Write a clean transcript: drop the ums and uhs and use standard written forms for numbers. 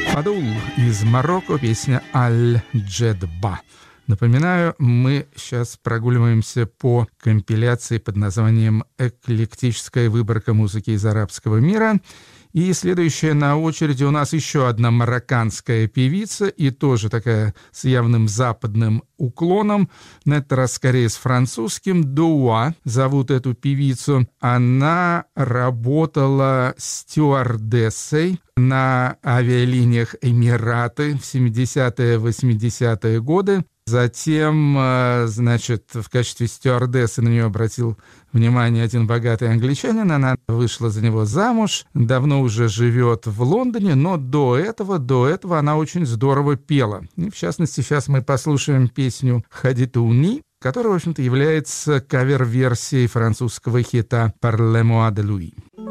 Фадул из Марокко, песня «Аль-Джедба». Напоминаю, мы сейчас прогуливаемся по компиляции под названием «Эклектическая выборка музыки из арабского мира». И следующая на очереди у нас еще одна марокканская певица, и тоже такая с явным западным уклоном, на этот раз скорее с французским. Дуа зовут эту певицу. Она работала стюардессой на авиалиниях «Эмираты» в 70-е, 80-е годы. Затем, значит, в качестве стюардессы на нее обратил внимание один богатый англичанин. Она вышла за него замуж, давно уже живет в Лондоне, но до этого она очень здорово пела. И, в частности, сейчас мы послушаем песню «Хадитуни», которая, в общем-то, является кавер-версией французского хита «Parle-moi de lui».